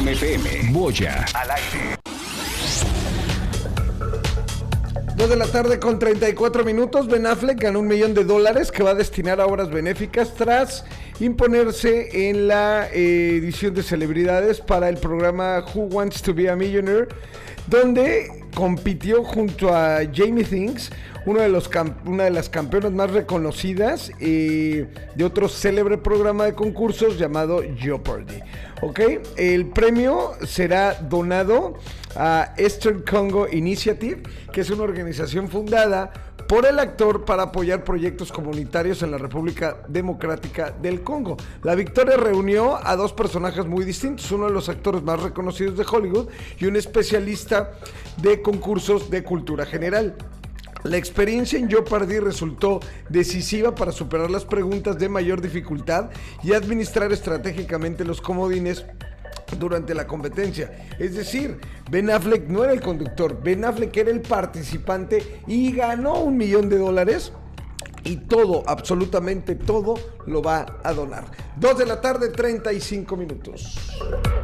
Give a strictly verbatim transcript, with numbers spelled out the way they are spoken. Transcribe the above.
Jam F M. Boya al aire. Dos de la tarde con treinta y cuatro minutos. Ben Affleck ganó un millón de dólares que va a destinar a obras benéficas tras imponerse en la eh, edición de celebridades para el programa Who Wants to be a Millionaire, donde compitió junto a Jamie Things, uno de los camp- una de las campeonas más reconocidas eh, de otro célebre programa de concursos llamado Jeopardy. ¿Ok? El premio será donado a Eastern Congo Initiative, que es una organización fundada por el actor para apoyar proyectos comunitarios en la República Democrática del Congo. La victoria reunió a dos personajes muy distintos, uno de los actores más reconocidos de Hollywood y un especialista de concursos de cultura general. La experiencia en Jeopardy resultó decisiva para superar las preguntas de mayor dificultad y administrar estratégicamente los comodines durante la competencia. Es decir, Ben Affleck no era el conductor, Ben Affleck era el participante y ganó un millón de dólares. Y todo, absolutamente todo, lo va a donar. Dos de la tarde, treinta y cinco minutos.